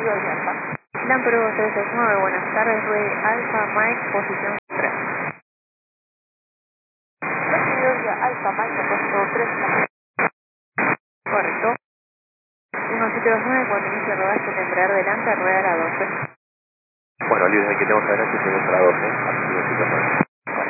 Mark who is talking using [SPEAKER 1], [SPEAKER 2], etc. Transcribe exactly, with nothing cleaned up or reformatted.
[SPEAKER 1] Lampro trescientos sesenta y nueve, buenas tardes, Rueda Alfa Mike, posición tres. Alfa Mike, puesto tres. Correcto. uno siete dos nueve, cuando inicie rodaje tendrá adelante a rueda a la doce.
[SPEAKER 2] Bueno, libre, que tenemos adelante, tenemos a la doce, así que